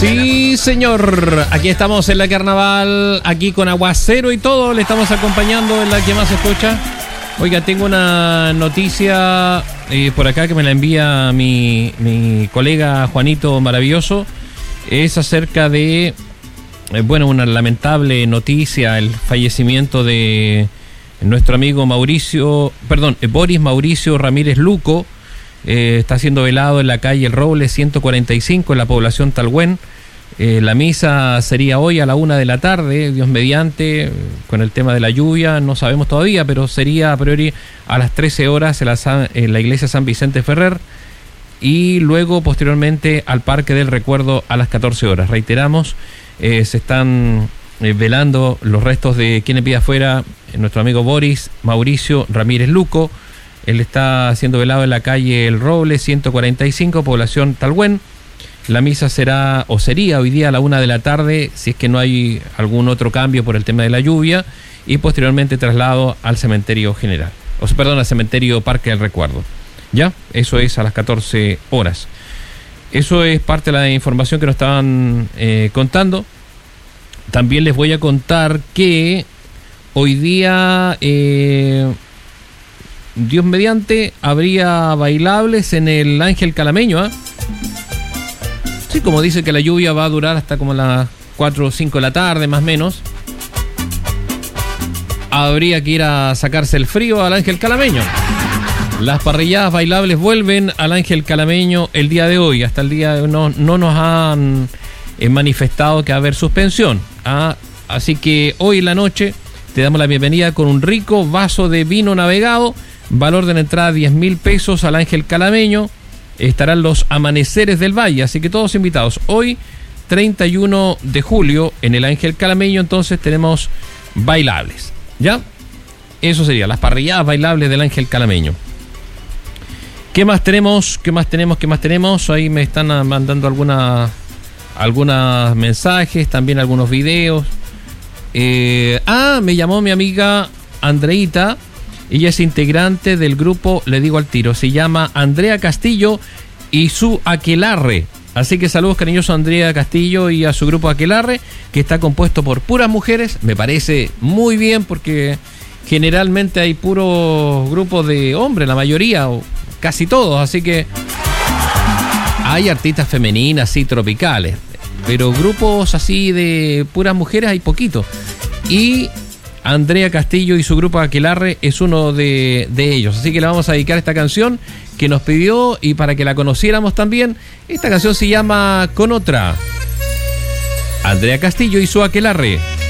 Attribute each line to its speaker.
Speaker 1: Sí, señor. Aquí estamos en la Carnaval, aquí con aguacero y todo. Le estamos acompañando en la que más se escucha. Oiga, tengo una noticia por acá que me la envía mi colega Juanito Maravilloso. Es acerca de, una lamentable noticia, el fallecimiento de nuestro amigo Boris Mauricio Ramírez Luco. Está siendo velado en la calle El Roble 145 en la población Talhuén. La misa sería hoy a la 1 de la tarde, Dios mediante, con el tema de la lluvia, no sabemos todavía, pero sería a priori a las 13 horas en la iglesia San Vicente Ferrer y luego posteriormente al Parque del Recuerdo a las 14 horas. Reiteramos, se están velando los restos de quien pide afuera, nuestro amigo Boris Mauricio Ramírez Luco. Él está siendo velado en la calle El Roble 145, población Talhuén. La misa sería hoy día a la 1 de la tarde, si es que no hay algún otro cambio por el tema de la lluvia, y posteriormente traslado al cementerio general, al cementerio Parque del Recuerdo. ¿Ya? Eso es a las 14 horas. Eso es parte de la información que nos estaban contando. También les voy a contar que hoy día, Dios mediante, habría bailables en el Ángel Calameño, Sí, como dice que la lluvia va a durar hasta como las 4 o 5 de la tarde, más o menos. Habría que ir a sacarse el frío al Ángel Calameño. Las parrilladas bailables vuelven al Ángel Calameño el día de hoy. Hasta el día de hoy no nos han manifestado que va a haber suspensión. Así que hoy en la noche te damos la bienvenida con un rico vaso de vino navegado. Valor de la entrada 10.000 pesos al Ángel Calameño. Estarán los amaneceres del valle, así que todos invitados. Hoy, 31 de julio, en el Ángel Calameño, entonces tenemos bailables, ¿ya? Eso sería, las parrilladas bailables del Ángel Calameño. ¿Qué más tenemos? Ahí me están mandando algunos mensajes, también algunos videos. Me llamó mi amiga Andreita. Ella es integrante del grupo, le digo al tiro, se llama Andrea Castillo y su Aquelarre. Así que saludos cariñosos a Andrea Castillo y a su grupo Aquelarre, que está compuesto por puras mujeres. Me parece muy bien porque generalmente hay puros grupos de hombres, la mayoría o casi todos. Así que hay artistas femeninas, sí, tropicales, pero grupos así de puras mujeres hay poquitos. Y Andrea Castillo y su grupo Aquelarre es uno de ellos. Así que le vamos a dedicar esta canción que nos pidió y para que la conociéramos también. Esta canción se llama Con Otra. Andrea Castillo y su Aquelarre.